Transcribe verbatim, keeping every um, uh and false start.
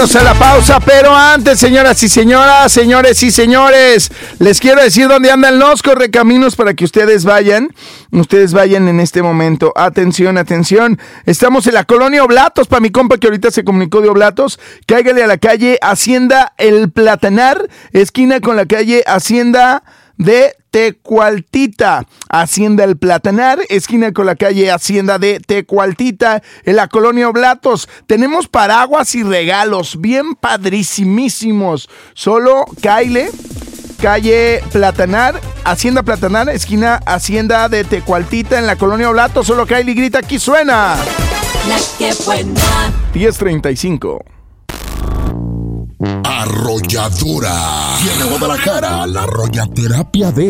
A la pausa, pero antes, señoras y señoras, señores y señores, les quiero decir dónde andan los correcaminos para que ustedes vayan, ustedes vayan en este momento. Atención, atención, estamos en la colonia Oblatos, para mi compa que ahorita se comunicó de Oblatos, cáigale a la calle Hacienda El Platanar, esquina con la calle Hacienda de Tecualtita, Hacienda El Platanar, esquina con la calle Hacienda de Tecualtita, en la colonia Oblatos. Tenemos paraguas y regalos bien padrísimísimos. Solo cáile, calle Platanar, Hacienda Platanar, esquina Hacienda de Tecualtita, en la colonia Oblatos. Solo cáile y grita, aquí suena La que buena. diez treinta y cinco. Arrolladora. Y en Guadalajara, la arrollaterapia de